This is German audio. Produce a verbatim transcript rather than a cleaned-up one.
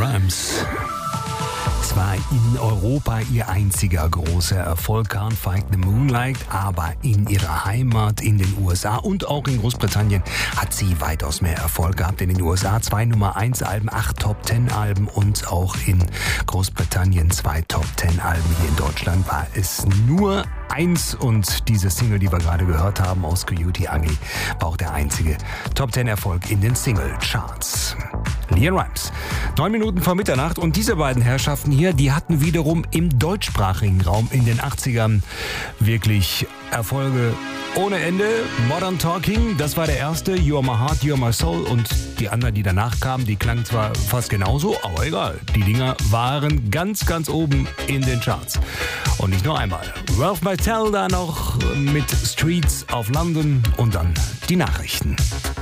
Rhymes. Zwar in Europa ihr einziger großer Erfolg, Can't Fight the Moonlight, aber in ihrer Heimat in den U S A und auch in Großbritannien hat sie weitaus mehr Erfolg gehabt. In den U S A zwei Nummer eins Alben, acht Top zehn Alben und auch in Großbritannien zwei Top zehn Alben. Hier in Deutschland war es nur eins und diese Single, die wir gerade gehört haben aus Coyote Ugly, war auch der einzige Top zehn Erfolg in den Single-Charts. LeAnn Rimes. Neun Minuten vor Mitternacht und diese beiden Herrschaften hier, die hatten wiederum im deutschsprachigen Raum in den achtzigern wirklich Erfolge ohne Ende. Modern Talking, das war der erste, You're My Heart, You're My Soul und die anderen, die danach kamen, die klangen zwar fast genauso, aber egal. Die Dinger waren ganz, ganz oben in den Charts. Und nicht nur einmal. Ralph Martel da noch mit Streets of London und dann die Nachrichten.